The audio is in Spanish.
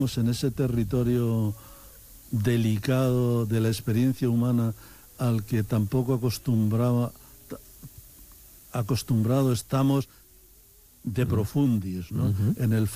en ese territorio delicado de la experiencia humana al que tampoco acostumbrado estamos de profundis, ¿no? En el